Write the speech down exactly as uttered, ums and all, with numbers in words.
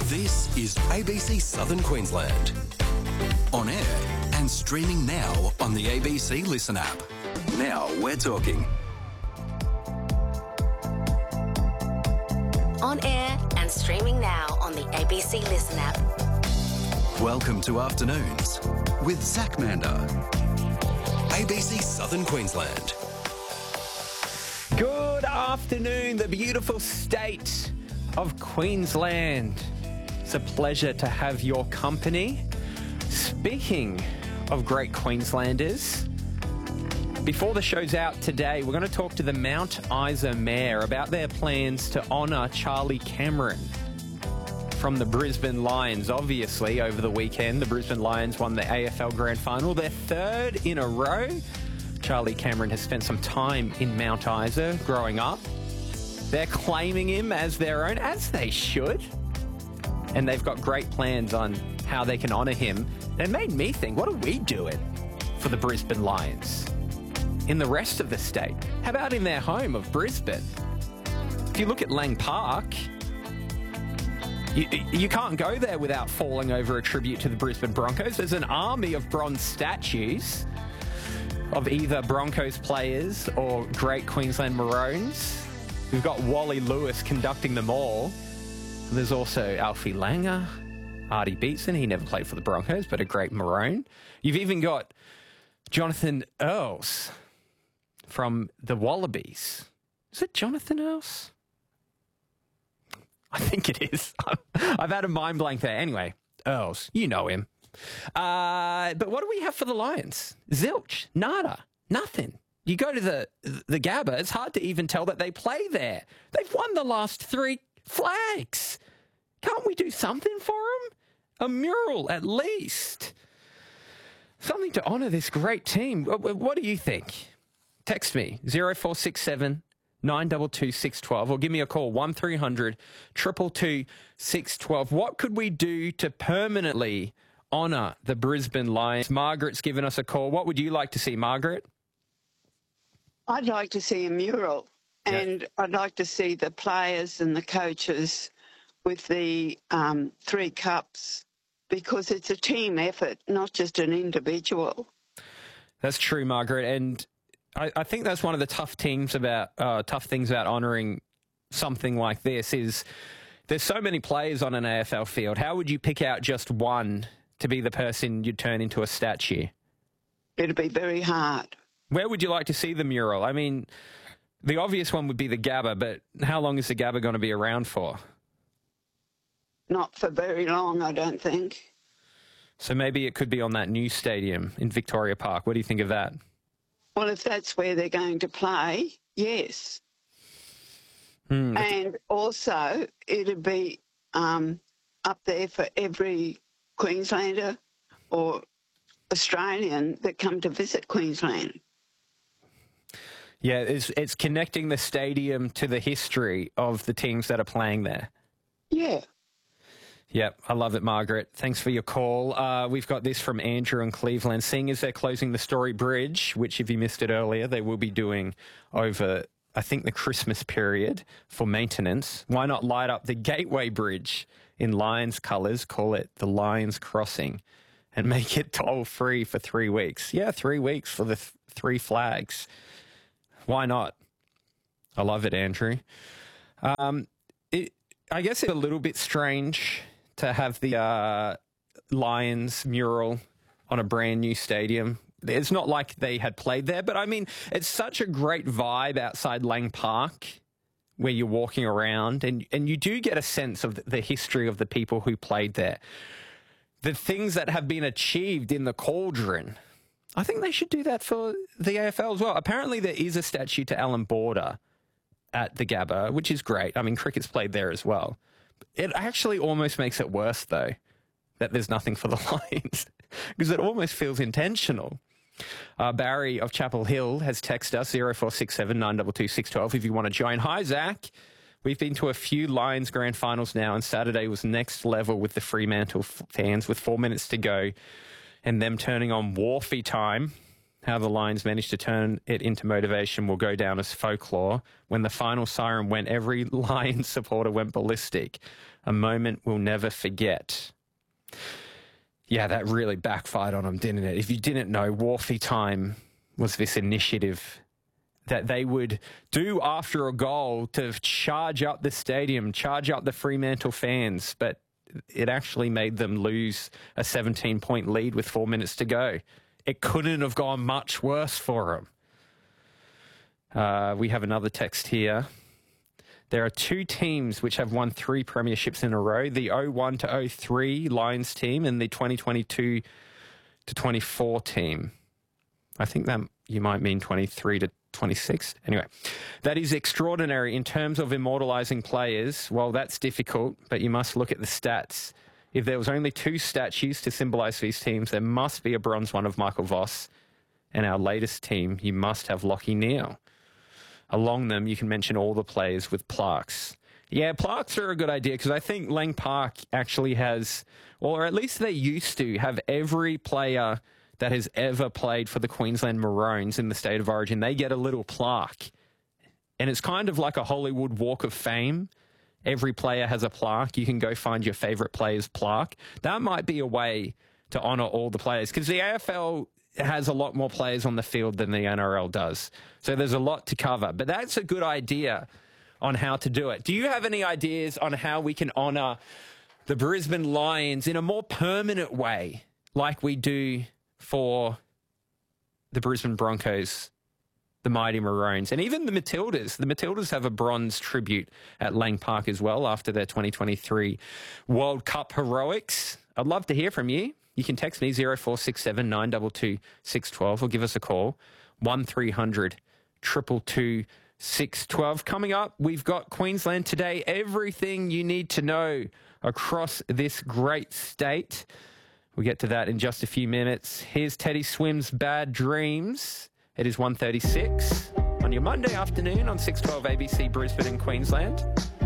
This is A B C Southern Queensland. On air and streaming now on the A B C Listen app. Now we're talking. On air and streaming now on the A B C Listen app. Welcome to Afternoons with Zach Mander. A B C Southern Queensland. Good afternoon, the beautiful state of Queensland. It's a pleasure to have your company. Speaking of great Queenslanders, before the show's out today, we're going to talk to the Mount Isa Mayor about their plans to honour Charlie Cameron from the Brisbane Lions. Obviously, over the weekend, the Brisbane Lions won the A F L Grand Final, their third in a row. Charlie Cameron has spent some time in Mount Isa growing up. They're claiming him as their own, as they should. And they've got great plans on how they can honour him. It made me think, what are we doing for the Brisbane Lions in the rest of the state? How about in their home of Brisbane? If you look at Lang Park, you, you can't go there without falling over a tribute to the Brisbane Broncos. There's an army of bronze statues of either Broncos players or great Queensland Maroons. We've got Wally Lewis conducting them all. There's also Alfie Langer, Artie Beetson. He never played for the Broncos, but a great Maroon. You've even got Jonathan Earls from the Wallabies. Is it Jonathan Earls? I think it is. I've had a mind blank there. Anyway, Earls, you know him. Uh, but what do we have for the Lions? Zilch, nada, nothing. You go to the the Gabba, it's hard to even tell that they play there. They've won the last three flags. Can't we do something for them? A mural, at least. Something to honour this great team. What do you think? Text me, zero four six seven, nine two two, six one two, or give me a call, one three hundred, two two two, six one two. What could we do to permanently honour the Brisbane Lions? Margaret's given us a call. What would you like to see, Margaret? I'd like to see a mural, and yeah. I'd like to see the players and the coaches with the um, three cups, because it's a team effort, not just an individual. That's true, Margaret, and I, I think that's one of the tough things about uh, tough things about honouring something like this is there's so many players on an A F L field. How would you pick out just one to be the person you'd turn into a statue? It'd be very hard. Where would you like to see the mural? I mean, the obvious one would be the Gabba, but how long is the Gabba going to be around for? Not for very long, I don't think. So maybe it could be on that new stadium in Victoria Park. What do you think of that? Well, if that's where they're going to play, yes. Hmm. And also, it'd be um, up there for every Queenslander or Australian that come to visit Queensland. Yeah, it's, it's connecting the stadium to the history of the teams that are playing there. Yeah. Yep, I love it, Margaret. Thanks for your call. Uh, we've got this from Andrew in Cleveland. Seeing as they're closing the Story Bridge, which if you missed it earlier, they will be doing over, I think, the Christmas period for maintenance, why not light up the Gateway Bridge in Lions colours, call it the Lions Crossing, and make it toll-free for three weeks? Yeah, three weeks for the th- three flags. Why not? I love it, Andrew. Um, it, I guess it's a little bit strange to have the uh, Lions mural on a brand new stadium. It's not like they had played there, but I mean, it's such a great vibe outside Lang Park where you're walking around and, and you do get a sense of the history of the people who played there. The things that have been achieved in the Cauldron. I think they should do that for the A F L as well. Apparently there is a statue to Alan Border at the Gabba, which is great. I mean, cricket's played there as well. It actually almost makes it worse, though, that there's nothing for the Lions, because it almost feels intentional. Uh, Barry of Chapel Hill has texted us, zero four six seven, nine two two, six one two, if you want to join. Hi, Zach. We've been to a few Lions grand finals now, and Saturday was next level with the Fremantle fans with four minutes to go and them turning on Wharfie time. how the Lions managed to turn it into motivation will go down as folklore. When the final siren went, every Lions supporter went ballistic. A moment we'll never forget. Yeah, that really backfired on them, didn't it? If you didn't know, Wharfie Time was this initiative that they would do after a goal to charge up the stadium, charge up the Fremantle fans, but it actually made them lose a seventeen-point lead with four minutes to go. It couldn't have gone much worse for them. Uh, we have another text here. There are two teams which have won three premierships in a row, the oh one to oh three Lions team and the twenty twenty-two to twenty-four team. I think that you might mean twenty-three to twenty-six. Anyway, that is extraordinary in terms of immortalising players. Well, that's difficult, but you must look at the stats. If there was only two statues to symbolise these teams, there must be a bronze one of Michael Voss. And our latest team, you must have Lachie Neale. Along them, you can mention all the players with plaques. Yeah, plaques are a good idea because I think Lang Park actually has, or at least they used to, have every player that has ever played for the Queensland Maroons in the State of Origin. They get a little plaque. And it's kind of like a Hollywood Walk of Fame. Every player has a plaque. You can go find your favourite player's plaque. That might be a way to honour all the players because the A F L has a lot more players on the field than the N R L does. So there's a lot to cover. But that's a good idea on how to do it. Do you have any ideas on how we can honour the Brisbane Lions in a more permanent way like we do for the Brisbane Broncos, the Mighty Maroons, and even the Matildas? The Matildas have a bronze tribute at Lang Park as well after their twenty twenty-three World Cup heroics. I'd love to hear from you. You can text me zero four six seven nine two two six one two or give us a call, one three hundred two two two six one two. Coming up, we've got Queensland Today, everything you need to know across this great state. We'll get to that in just a few minutes. Here's Teddy Swim's Bad Dreams. It is one thirty-six on your Monday afternoon on six twelve A B C Brisbane and Queensland.